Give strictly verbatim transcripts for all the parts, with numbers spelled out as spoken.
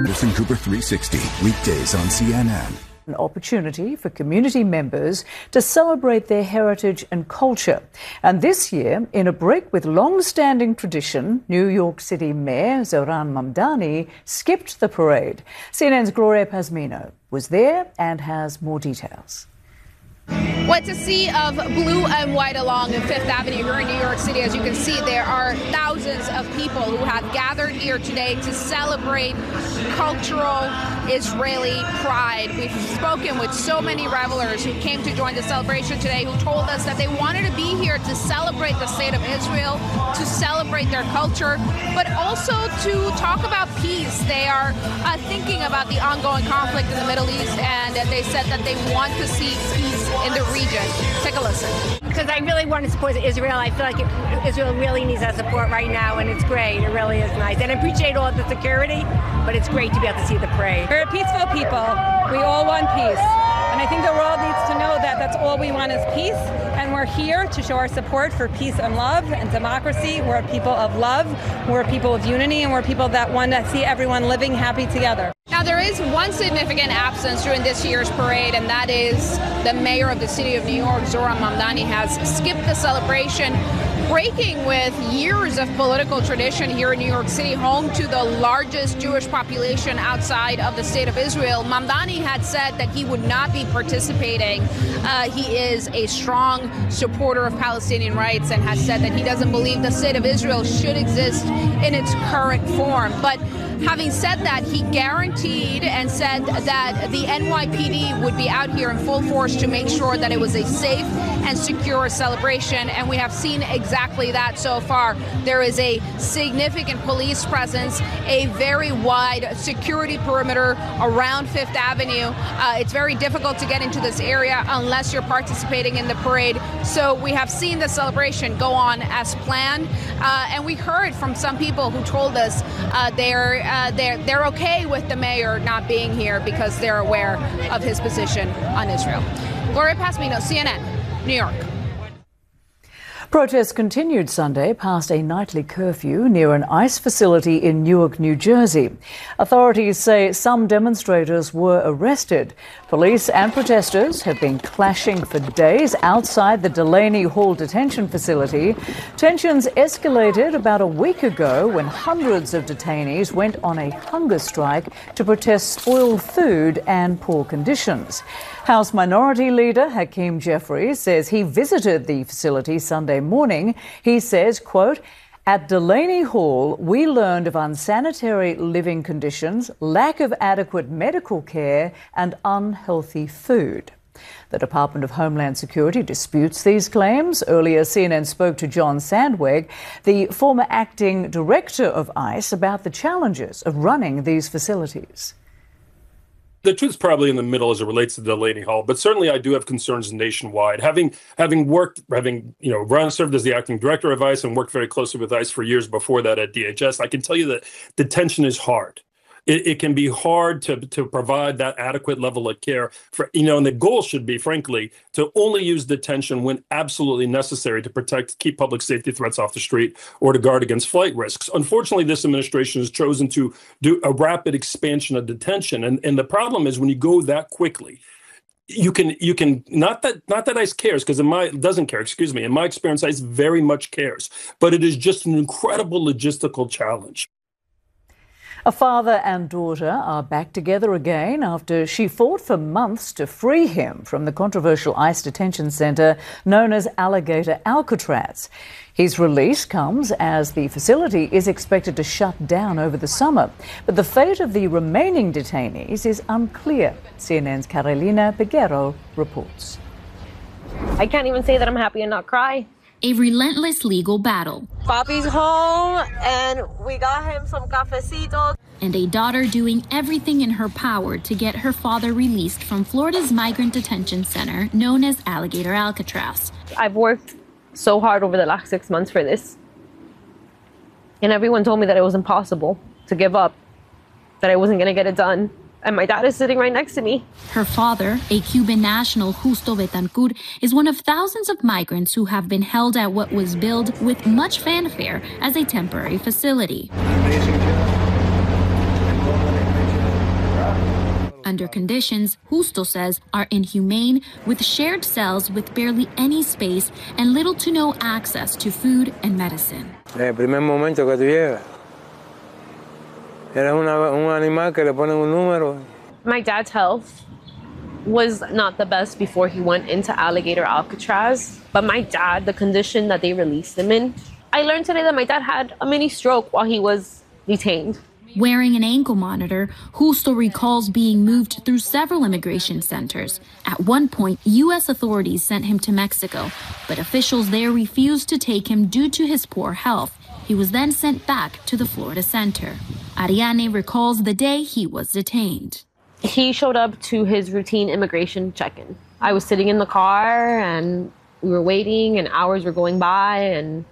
Anderson Cooper three sixty, weekdays on C N N. An opportunity for community members to celebrate their heritage and culture. And this year, in a break with long-standing tradition, New York City Mayor Zohran Mamdani skipped the parade. C N N's Gloria Pazmino was there and has more details. Well, it's a sea of blue and white along Fifth Avenue here in New York City. As you can see, there are thousands of people who have gathered here today to celebrate cultural Israeli pride. We've spoken with so many revelers who came to join the celebration today who told us that they wanted to be here to celebrate the state of Israel, to celebrate their culture, but also to talk about peace. They are uh, thinking about the ongoing conflict in the Middle East, and they said that they want to see peace in the region. Take a listen. Because I really want to support Israel. I feel like it, Israel really needs our support right now, and it's great. It really is nice. And I appreciate all the security, but it's great to be able to see the parade. We're a peaceful people. We all want peace. And I think the world needs to know that that's all we want is peace. And we're here to show our support for peace and love and democracy. We're a people of love. We're a people of unity, and we're people that want to see everyone living happy together. Now, there is one significant absence during this year's parade, and that is the mayor of the city of New York, Zohran Mamdani, has skipped the celebration, breaking with years of political tradition here in New York City, home to the largest Jewish population outside of the state of Israel. Mamdani had said that he would not be participating. Uh, he is a strong supporter of Palestinian rights and has said that he doesn't believe the state of Israel should exist in its current form. But having said that, he guaranteed and said that the N Y P D would be out here in full force to make sure that it was a safe and secure celebration, and we have seen exactly that so far. There is a significant police presence, a very wide security perimeter around Fifth Avenue. Uh, it's very difficult to get into this area unless you're participating in the parade. So we have seen the celebration go on as planned, uh, and we heard from some people who told us uh, they're uh, they're they're okay with the mayor not being here because they're aware of his position on Israel. Gloria Pazmino, C N N, New York. Protests continued Sunday past a nightly curfew near an ICE facility in Newark, New Jersey. Authorities say some demonstrators were arrested. Police and protesters have been clashing for days outside the Delaney Hall detention facility. Tensions escalated about a week ago when hundreds of detainees went on a hunger strike to protest spoiled food and poor conditions. House Minority Leader Hakeem Jeffries says he visited the facility Sunday morning. He says, quote, "At Delaney Hall, we learned of unsanitary living conditions, lack of adequate medical care, and unhealthy food." The Department of Homeland Security disputes these claims. Earlier, C N N spoke to John Sandweg, the former acting director of ICE, about the challenges of running these facilities. The truth's probably in the middle as it relates to Delaney Hall, but certainly I do have concerns nationwide. Having having worked, having you know, run served as the acting director of ICE and worked very closely with ICE for years before that at D H S, I can tell you that detention is hard. It, it can be hard to to provide that adequate level of care for, you know, and the goal should be, frankly, to only use detention when absolutely necessary to protect, keep public safety threats off the street or to guard against flight risks. Unfortunately, this administration has chosen to do a rapid expansion of detention. And, and the problem is when you go that quickly, you can you can not that not that ICE cares, because in my doesn't care, excuse me. In my experience, ICE very much cares, but it is just an incredible logistical challenge. A father and daughter are back together again after she fought for months to free him from the controversial ICE detention centre known as Alligator Alcatraz. His release comes as the facility is expected to shut down over the summer. But the fate of the remaining detainees is unclear. C N N's Carolina Peguero reports. I can't even say that I'm happy and not cry. A relentless legal battle. Papi's home, and we got him some cafecito. And a daughter doing everything in her power to get her father released from Florida's migrant detention center known as Alligator Alcatraz. I've worked so hard over the last six months for this. And everyone told me that it was impossible to give up, that I wasn't going to get it done. And my dad is sitting right next to me. Her father, a Cuban national, Justo Betancourt, is one of thousands of migrants who have been held at what was billed with much fanfare as a temporary facility. under conditions Justo says are inhumane, with shared cells with barely any space and little to no access to food and medicine. El primer momento que tú llegas, eres una, un animal que le ponen un número. My dad's health was not the best before he went into Alligator Alcatraz, but my dad, the condition that they released him in, I learned today that my dad had a mini stroke while he was detained. Wearing an ankle monitor, Justo recalls being moved through several immigration centers. At one point, U S authorities sent him to Mexico, but officials there refused to take him due to his poor health. He was then sent back to the Florida Center. Ariane recalls the day he was detained. He showed up to his routine immigration check-in. I was sitting in the car and we were waiting and hours were going by and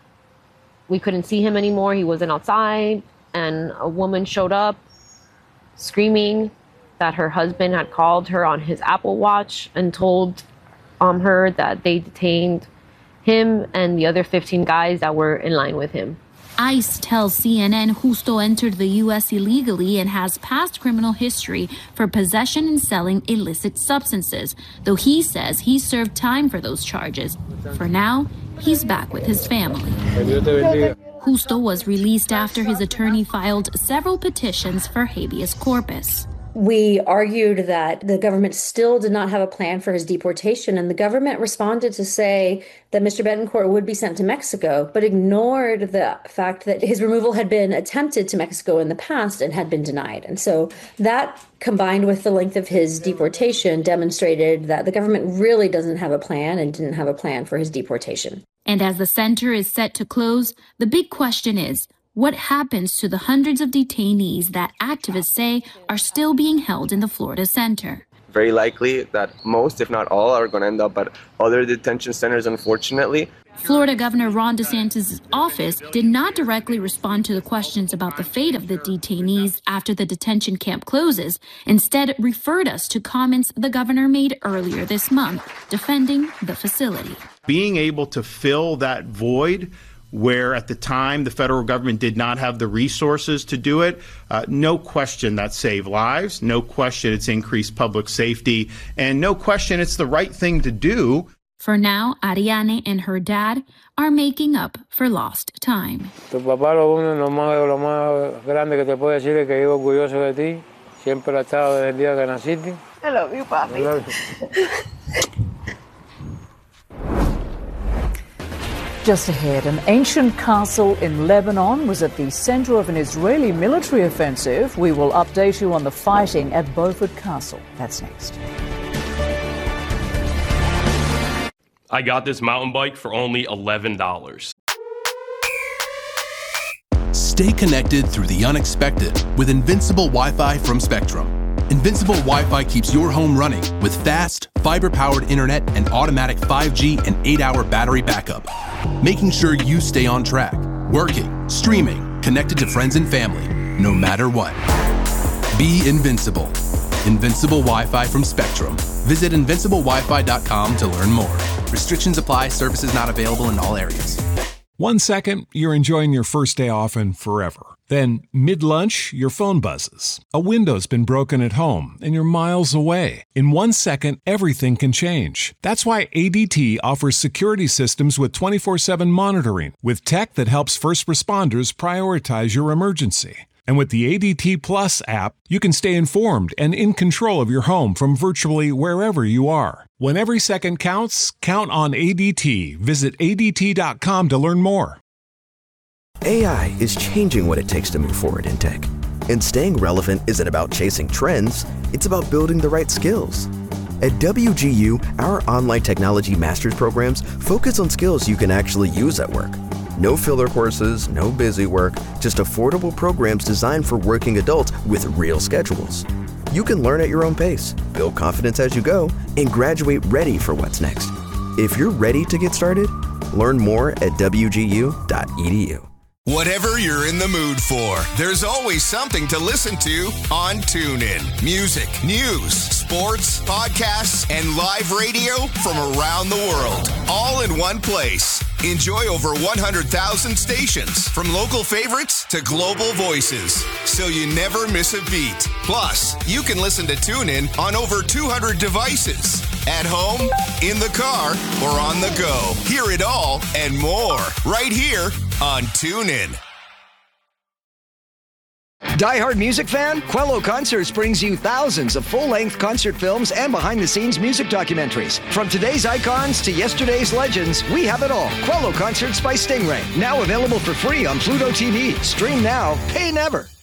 we couldn't see him anymore. He wasn't outside. And a woman showed up screaming that her husband had called her on his Apple Watch and told um, her that they detained him and the other fifteen guys that were in line with him. ICE tells C N N Justo entered the U S illegally and has past criminal history for possession and selling illicit substances, though he says he served time for those charges. For now, he's back with his family. Justo was released after his attorney filed several petitions for habeas corpus. We argued that the government still did not have a plan for his deportation, and the government responded to say that Mister Betancourt would be sent to Mexico, but ignored the fact that his removal had been attempted to Mexico in the past and had been denied. And so that, combined with the length of his deportation, demonstrated that the government really doesn't have a plan and didn't have a plan for his deportation. And as the center is set to close, the big question is, what happens to the hundreds of detainees that activists say are still being held in the Florida Center? Very likely that most, if not all, are going to end up at other detention centers, unfortunately. Florida Governor Ron DeSantis' office did not directly respond to the questions about the fate of the detainees after the detention camp closes, instead referred us to comments the governor made earlier this month, defending the facility. Being able to fill that void where at the time the federal government did not have the resources to do it, uh, no question that saved lives, no question it's increased public safety, and no question it's the right thing to do. For now, Ariane and her dad are making up for lost time. Tu papá lo uno lo más, lo más grande que te puedo decir es que vivo orgulloso de ti. Siempre lo he estado desde el día que naciste. I love you, papi. I love you. Just ahead, an ancient castle in Lebanon was at the center of an Israeli military offensive. We will update you on the fighting at Beaufort Castle. That's next. I got this mountain bike for only eleven dollars. Stay connected through the unexpected with Invincible Wi-Fi from Spectrum. Invincible Wi-Fi keeps your home running with fast, fiber-powered internet and automatic five G and eight hour battery backup, making sure you stay on track, working, streaming, connected to friends and family, no matter what. Be invincible. Invincible Wi-Fi from Spectrum. Visit invincible wi fi dot com to learn more. Restrictions apply. Services not available in all areas. One second, you're enjoying your first day off and forever. Then, mid-lunch, your phone buzzes. A window's been broken at home, and you're miles away. In one second, everything can change. That's why A D T offers security systems with twenty-four seven monitoring, with tech that helps first responders prioritize your emergency. And with the A D T Plus app, you can stay informed and in control of your home from virtually wherever you are. When every second counts, count on A D T. Visit A D T dot com to learn more. A I is changing what it takes to move forward in tech. And staying relevant isn't about chasing trends, it's about building the right skills. At W G U, our online technology master's programs focus on skills you can actually use at work. No filler courses, no busy work, just affordable programs designed for working adults with real schedules. You can learn at your own pace, build confidence as you go, and graduate ready for what's next. If you're ready to get started, learn more at W G U dot E D U. Whatever you're in the mood for, there's always something to listen to on TuneIn. Music, news, sports, podcasts, and live radio from around the world, all in one place. Enjoy over one hundred thousand stations, from local favorites to global voices, so you never miss a beat. Plus, you can listen to TuneIn on over two hundred devices, at home, in the car, or on the go. Hear it all and more right here on TuneIn. Die-hard music fan? Quello Concerts brings you thousands of full-length concert films and behind-the-scenes music documentaries. From today's icons to yesterday's legends, we have it all. Quello Concerts by Stingray. Now available for free on Pluto T V. Stream now, pay never.